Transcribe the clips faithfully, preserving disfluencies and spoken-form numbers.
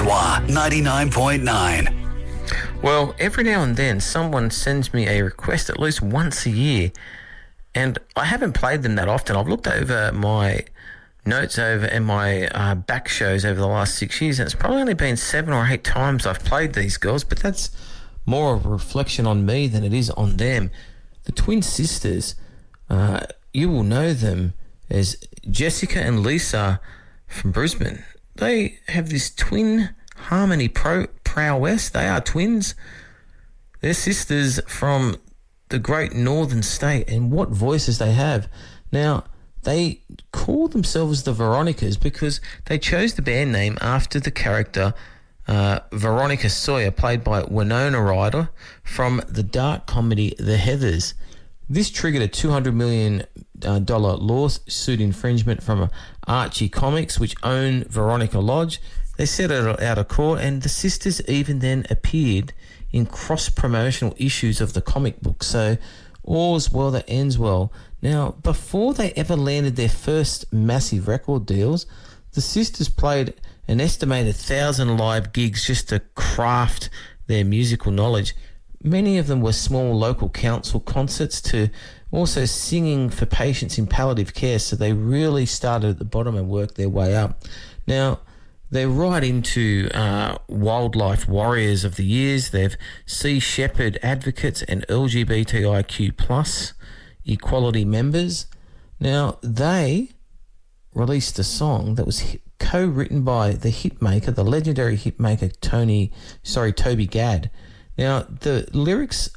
Joie ninety-nine point nine. Well, every now and then someone sends me a request at least once a year, and I haven't played them that often. I've looked over my notes over and my uh, back shows over the last six years, and it's probably only been seven or eight times I've played these girls, but that's more of a reflection on me than it is on them. The twin sisters, uh, you will know them as Jessica and Lisa from Brisbane. They have this twin harmony pro prowess. They are twins. They're sisters from the great northern state, and what voices they have. Now, they call themselves the Veronicas because they chose the band name after the character uh, Veronica Sawyer, played by Winona Ryder from the dark comedy The Heathers. This triggered a two hundred million dollars lawsuit infringement from Archie Comics, which own Veronica Lodge. They settled out of court, and the sisters even then appeared in cross-promotional issues of the comic book. So all's well that ends well. Now, before they ever landed their first massive record deals, the sisters played an estimated thousand live gigs just to craft their musical knowledge. Many of them were small local council concerts to also singing for patients in palliative care, so they really started at the bottom and worked their way up. Now, they're right into uh, wildlife warriors of the years. They've Sea Shepherd advocates and L G B T I Q plus equality members. Now, they released a song that was hit, co-written by the hitmaker, the legendary hitmaker Tony, sorry, Toby Gad. Now, the lyrics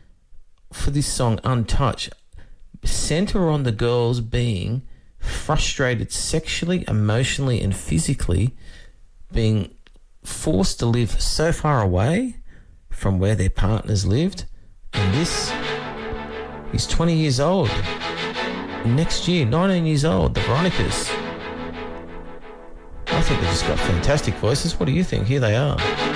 for this song, Untouched, center on the girls being frustrated sexually, emotionally, and physically, being forced to live so far away from where their partners lived. And this is twenty years old. Next year, nineteen years old, the Veronicas. I think they've just got fantastic voices. What do you think? Here they are.